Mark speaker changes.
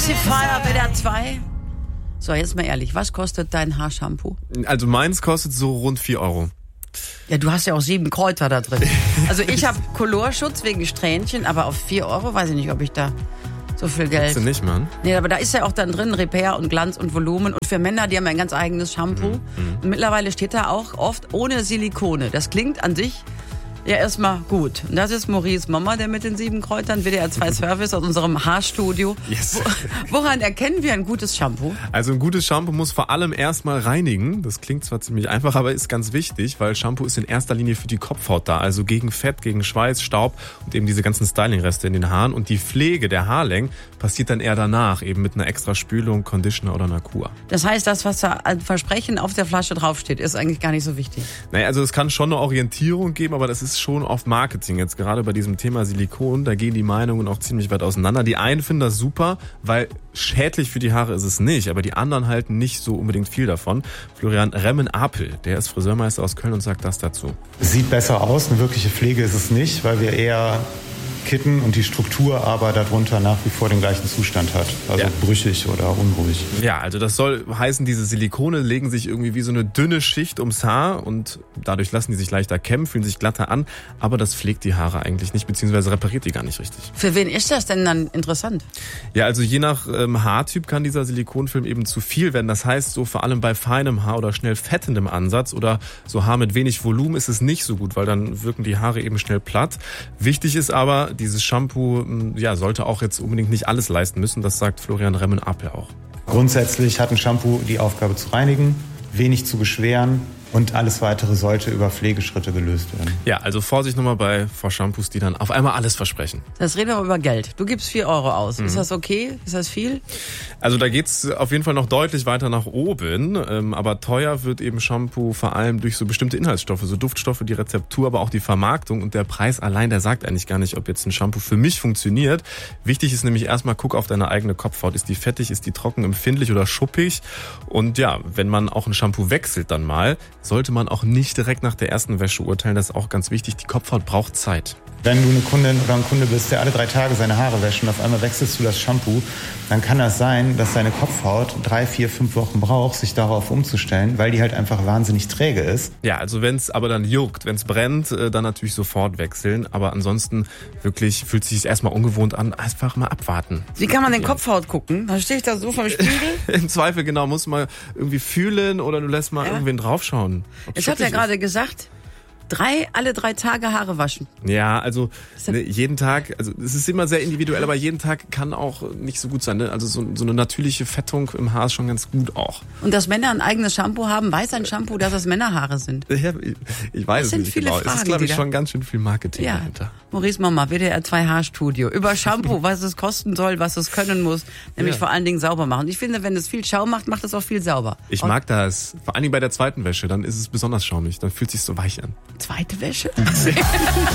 Speaker 1: Pacifier WDR 2. So, jetzt mal ehrlich, was kostet dein Haarshampoo?
Speaker 2: Also meins kostet so rund 4 Euro.
Speaker 1: Ja, du hast ja auch 7 Kräuter da drin. Also ich habe Colorschutz wegen Strähnchen, aber auf 4 Euro weiß ich nicht, ob ich da so viel Geld...
Speaker 2: Willst du nicht, Mann?
Speaker 1: Nee, aber da ist ja auch dann drin Repair und Glanz und Volumen. Und für Männer, die haben ja ein ganz eigenes Shampoo. Und mittlerweile steht da auch oft ohne Silikone. Das klingt an sich ja erstmal gut. Und das ist Maurice Mommer, der mit den 7 Kräutern, WDR 2 Service aus unserem Haarstudio.
Speaker 2: Yes.
Speaker 1: Woran erkennen wir ein gutes Shampoo?
Speaker 2: Also ein gutes Shampoo muss vor allem erstmal reinigen. Das klingt zwar ziemlich einfach, aber ist ganz wichtig, weil Shampoo ist in erster Linie für die Kopfhaut da. Also gegen Fett, gegen Schweiß, Staub und eben diese ganzen Stylingreste in den Haaren. Und die Pflege der Haarlängen passiert dann eher danach, eben mit einer extra Spülung, Conditioner oder einer Kur.
Speaker 1: Das heißt, das, was da an Versprechen auf der Flasche draufsteht, ist eigentlich gar nicht so wichtig.
Speaker 2: Naja, also es kann schon eine Orientierung geben, aber das ist schon oft Marketing. Jetzt gerade bei diesem Thema Silikon, da gehen die Meinungen auch ziemlich weit auseinander. Die einen finden das super, weil schädlich für die Haare ist es nicht, aber die anderen halten nicht so unbedingt viel davon. Florian Remmen-Apel, der ist Friseurmeister aus Köln und sagt das dazu.
Speaker 3: Es sieht besser aus, eine wirkliche Pflege ist es nicht, weil wir eher kitten und die Struktur aber darunter nach wie vor den gleichen Zustand hat. Also brüchig oder unruhig.
Speaker 2: Ja, also das soll heißen, diese Silikone legen sich irgendwie wie so eine dünne Schicht ums Haar und dadurch lassen die sich leichter kämmen, fühlen sich glatter an, aber das pflegt die Haare eigentlich nicht, beziehungsweise repariert die gar nicht richtig.
Speaker 1: Für wen ist das denn dann interessant?
Speaker 2: Ja, also je nach Haartyp kann dieser Silikonfilm eben zu viel werden. Das heißt, so vor allem bei feinem Haar oder schnell fettendem Ansatz oder so Haar mit wenig Volumen ist es nicht so gut, weil dann wirken die Haare eben schnell platt. Wichtig ist aber, dieses Shampoo sollte auch jetzt unbedingt nicht alles leisten müssen. Das sagt Florian Remmen-Apel auch.
Speaker 3: Grundsätzlich hat ein Shampoo die Aufgabe zu reinigen, wenig zu beschweren und alles Weitere sollte über Pflegeschritte gelöst werden.
Speaker 2: Ja, also Vorsicht nochmal vor Shampoos, die dann auf einmal alles versprechen.
Speaker 1: Das reden wir über Geld. Du gibst 4 Euro aus. Ist das okay? Ist das viel?
Speaker 2: Also da geht's auf jeden Fall noch deutlich weiter nach oben. Aber teuer wird eben Shampoo vor allem durch so bestimmte Inhaltsstoffe, so Duftstoffe, die Rezeptur, aber auch die Vermarktung. Und der Preis allein, der sagt eigentlich gar nicht, ob jetzt ein Shampoo für mich funktioniert. Wichtig ist nämlich erstmal, guck auf deine eigene Kopfhaut. Ist die fettig, ist die trocken, empfindlich oder schuppig? Und ja, wenn man auch ein Shampoo wechselt dann mal, sollte man auch nicht direkt nach der ersten Wäsche urteilen. Das ist auch ganz wichtig. Die Kopfhaut braucht Zeit.
Speaker 3: Wenn du eine Kundin oder ein Kunde bist, der alle 3 Tage seine Haare wäscht und auf einmal wechselst du das Shampoo, dann kann das sein, dass deine Kopfhaut 3, 4, 5 Wochen braucht, sich darauf umzustellen, weil die halt einfach wahnsinnig träge ist.
Speaker 2: Ja, also wenn es aber dann juckt, wenn es brennt, dann natürlich sofort wechseln. Aber ansonsten wirklich fühlt sich erstmal ungewohnt an. Einfach mal abwarten.
Speaker 1: Wie kann man den Kopfhaut gucken? Da stehe ich da so vom Spiegel.
Speaker 2: Im Zweifel, genau, muss man irgendwie fühlen oder du lässt mal irgendwen draufschauen.
Speaker 1: Ich habe ja gerade gesagt, alle 3 Tage Haare waschen.
Speaker 2: Ja, also jeden Tag, also es ist immer sehr individuell, aber jeden Tag kann auch nicht so gut sein. Ne? Also so eine natürliche Fettung im Haar ist schon ganz gut auch.
Speaker 1: Und dass Männer ein eigenes Shampoo haben, weiß ein Shampoo, dass es Männerhaare sind?
Speaker 2: Ja, ich weiß es nicht genau.
Speaker 1: Fragen,
Speaker 2: es ist, glaube ich, schon ganz schön viel Marketing dahinter.
Speaker 1: Maurice Mommer, WDR 2 Haarstudio. Über Shampoo, was es kosten soll, was es können muss. Nämlich vor allen Dingen sauber machen. Ich finde, wenn es viel Schaum macht, macht es auch viel sauber.
Speaker 2: Ich mag das. Vor allen Dingen bei der zweiten Wäsche. Dann ist es besonders schaumig. Dann fühlt es sich so weich an.
Speaker 1: Zweite Wäsche?